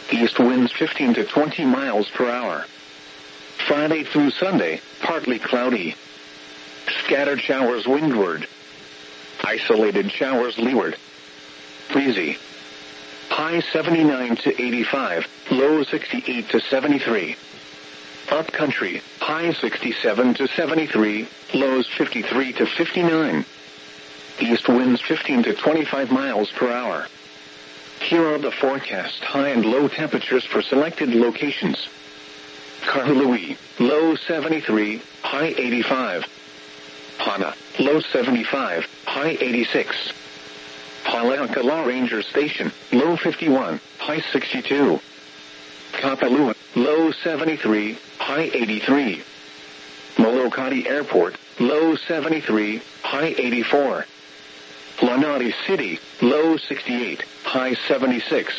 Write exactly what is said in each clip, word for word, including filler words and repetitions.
East winds fifteen to twenty miles per hour. Friday through Sunday, partly cloudy. Scattered showers windward. Isolated showers leeward. Breezy. High seventy-nine to eighty-five, low sixty-eight to seventy-three. Upcountry, high sixty-seven to seventy-three, lows fifty-three to fifty-nine. East winds fifteen to twenty-five miles per hour. Here are the forecast high and low temperatures for selected locations. Kahului, low seventy-three, high eighty-five. Hana, low seventy-five, high eighty-six. Haleakala Ranger Station, low fifty-one, high sixty-two. Kapalua, low seventy-three, high eighty-three. Molokai Airport, low seventy-three, high eighty-four. Lanai City, low sixty-eight, high seventy-six.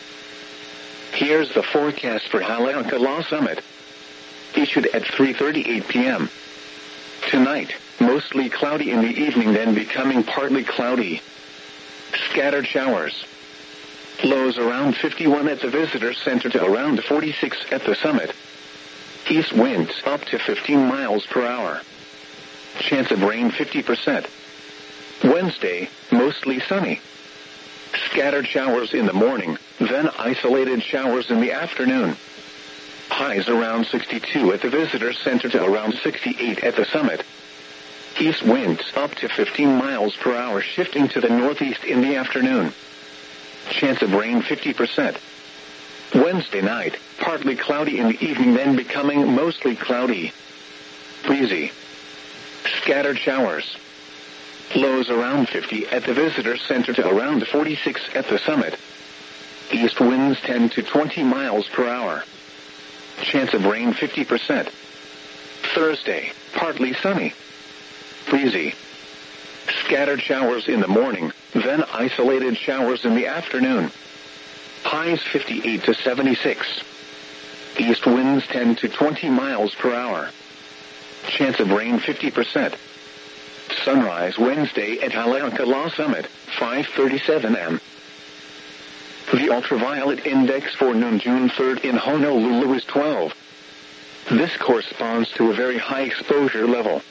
Here's the forecast for Haleakala Summit. Issued at three thirty-eight p.m. Tonight, mostly cloudy in the evening, then becoming partly cloudy. Scattered showers. Lows around fifty-one at the visitor center to around forty-six at the summit. East winds up to fifteen miles per hour. Chance of rain fifty percent. Wednesday, mostly sunny. Scattered showers in the morning, then isolated showers in the afternoon. Highs around sixty-two at the visitor center to around sixty-eight at the summit. East winds up to fifteen miles per hour, shifting to the northeast in the afternoon. Chance of rain fifty percent. Wednesday night, partly cloudy in the evening, then becoming mostly cloudy. Breezy. Scattered showers. Lows around fifty at the visitor center to around forty-six at the summit. East winds ten to twenty miles per hour. Chance of rain fifty percent. Thursday, partly sunny. Breezy. Scattered showers in the morning, then isolated showers in the afternoon. Highs fifty-eight to seventy-six. East winds ten to twenty miles per hour. Chance of rain fifty percent. Sunrise Wednesday at Haleakala Summit, five thirty-seven a.m. The ultraviolet index for noon June third in Honolulu is twelve. This corresponds to a very high exposure level.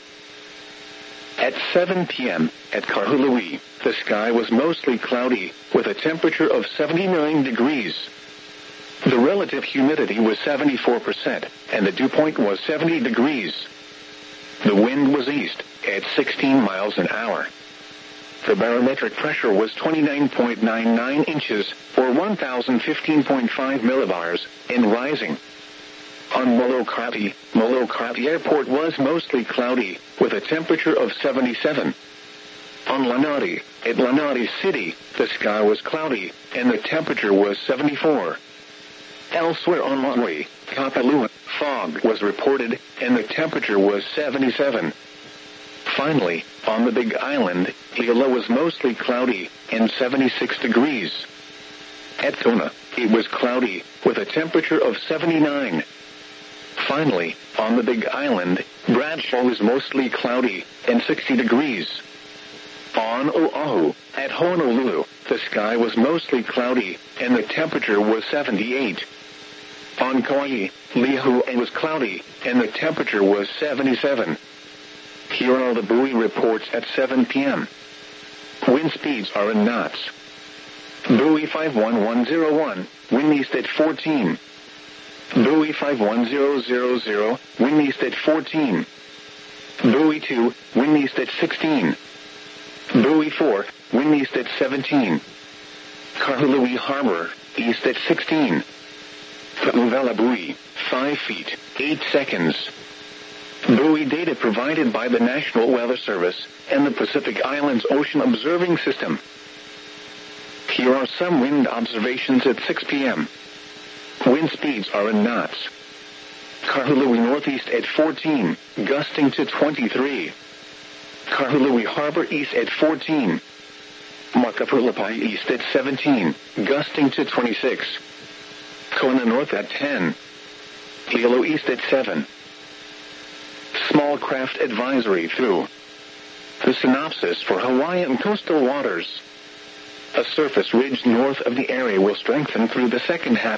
At seven p.m. at Kahului, the sky was mostly cloudy, with a temperature of seventy-nine degrees. The relative humidity was seventy-four percent, and the dew point was seventy degrees. The wind was east, at sixteen miles an hour. The barometric pressure was twenty-nine point nine nine inches, or one thousand fifteen point five millibars, and rising. On Molokai, Molokai Airport was mostly cloudy, with a temperature of seventy-seven. On Lanai, at Lanai City, the sky was cloudy, and the temperature was seventy-four. Elsewhere on Maui, Kapalua, fog was reported, and the temperature was seventy-seven. Finally, on the Big Island, Hilo was mostly cloudy, and seventy-six degrees. At Kona, it was cloudy, with a temperature of seventy-nine. Finally, on the Big Island, Bradshaw was mostly cloudy, and sixty degrees. On Oahu, at Honolulu, the sky was mostly cloudy, and the temperature was seventy-eight. On Kauai, Lihue was cloudy, and the temperature was seventy-seven. Here are the buoy reports at seven p.m. Wind speeds are in knots. Buoy five one one zero one, wind east at fourteen. Buoy five one zero zero zero, wind east at fourteen. Buoy two, wind east at sixteen. Buoy four, wind east at seventeen. Kahului Harbor, east at sixteen. Pu'uvela buoy, five feet, eight seconds. Buoy data provided by the National Weather Service and the Pacific Islands Ocean Observing System. Here are some wind observations at six p.m. Wind speeds are in knots. Kahului northeast at fourteen, gusting to twenty-three. Kahului Harbor east at fourteen. Makapulapai east at seventeen, gusting to twenty-six. Kona north at ten. Hilo east at seven. Small craft advisory through. The synopsis for Hawaiian coastal waters. A surface ridge north of the area will strengthen through the second half